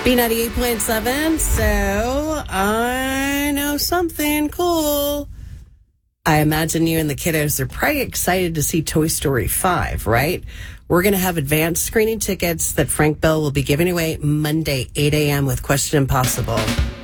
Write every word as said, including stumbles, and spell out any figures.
B ninety-eight point seven. So I know something cool. I imagine you and the kiddos are probably excited to see Toy Story five, right? We're going to have advanced screening tickets that Frank Bell will be giving away Monday, eight a.m. with Question Impossible.